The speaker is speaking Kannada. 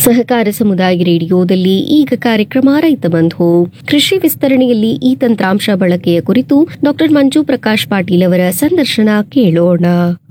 ಸಹಕಾರ ಸಮುದಾಯ ರೇಡಿಯೋದಲ್ಲಿ ಈಗ ಕಾರ್ಯಕ್ರಮ ರೈತ ಬಂಧು ಕೃಷಿ ವಿಸ್ತರಣೆಯಲ್ಲಿ ಈ ತಂತ್ರಾಂಶ ಬಳಕೆಯ ಕುರಿತು ಡಾಕ್ಟರ್ ಮಂಜು ಪ್ರಕಾಶ್ ಪಾಟೀಲ್ ಅವರ ಸಂದರ್ಶನ ಕೇಳೋಣ.